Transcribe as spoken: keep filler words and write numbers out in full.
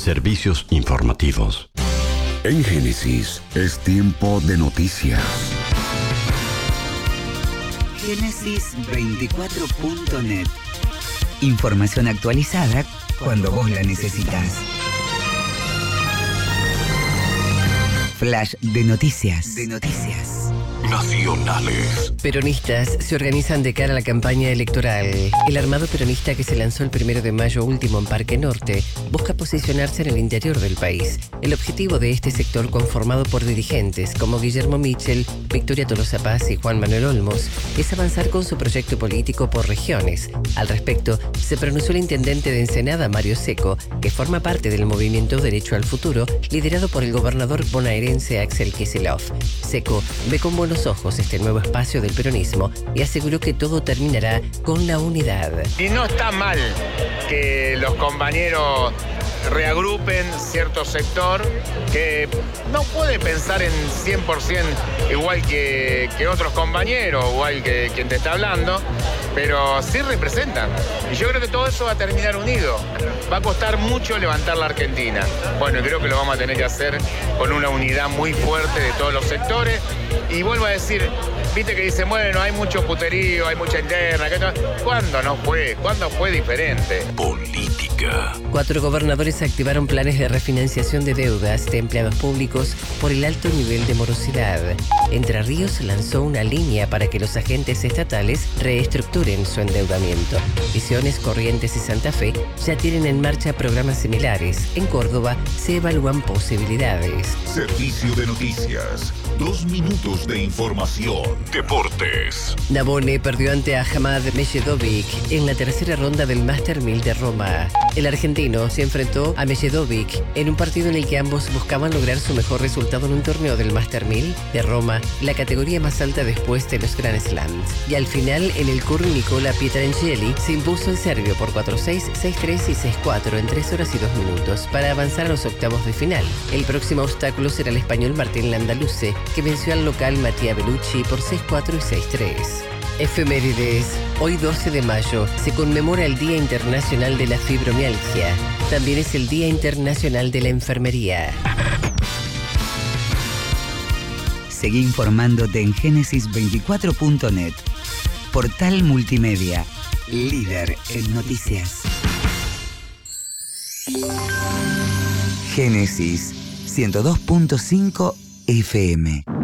servicios informativos. En Génesis es tiempo de noticias. Génesis veinticuatro punto net. Información actualizada cuando vos la necesitas. Flash de noticias. De noticias. Nacionales. Peronistas se organizan de cara a la campaña electoral. El armado peronista que se lanzó el primero de mayo último en Parque Norte busca posicionarse en el interior del país. El objetivo de este sector, conformado por dirigentes como Guillermo Michel, Victoria Tolosa Paz y Juan Manuel Olmos, es avanzar con su proyecto político por regiones. Al respecto, se pronunció el intendente de Ensenada, Mario Seco, que forma parte del movimiento Derecho al Futuro, liderado por el gobernador bonaerense Axel Kicillof. Seco ve con buenos ojos este nuevo espacio del peronismo y aseguró que todo terminará con la unidad. Y no está mal que los compañeros reagrupen cierto sector que no puede pensar en cien por ciento igual que, que otros compañeros, igual que quien te está hablando, pero sí representan. Y yo creo que todo eso va a terminar unido. Va a costar mucho levantar la Argentina. Bueno, creo que lo vamos a tener que hacer con una unidad muy fuerte de todos los sectores. Y vuelvo a decir, viste que dicen, bueno, hay mucho puterío, hay mucha interna. ¿Cuándo no fue? ¿Cuándo fue diferente? Política. Cuatro gobernadores activaron planes de refinanciación de deudas de empleados públicos por el alto nivel de morosidad. Entre Ríos lanzó una línea para que los agentes estatales reestructuren su endeudamiento. Misiones, Corrientes y Santa Fe ya tienen en marcha programas similares. En Córdoba se evalúan posibilidades. Servicio de noticias. Dos minutos de información. Deportes. Navone perdió ante Ahmad Mejedovic en la tercera ronda del Master mil de Roma. El argentino se enfrentó a Mejedovic en un partido en el que ambos buscaban lograr su mejor resultado en un torneo del Master mil de Roma, la categoría más alta después de los Grand Slams. Y al final, en el curling, Nicola Pietrangeli se impuso el serbio por cuatro seis, seis tres y seis cuatro en tres horas y dos minutos para avanzar a los octavos de final. El próximo obstáculo será el español Martín Landaluce, que venció al local Mattia Bellucci por seis cuatro y seis tres. Efemérides. Hoy doce de mayo se conmemora el Día Internacional de la Fibromialgia. También es el Día Internacional de la Enfermería. Seguí informándote en Génesis veinticuatro punto net. Portal multimedia, líder en noticias. Génesis ciento dos punto cinco F M.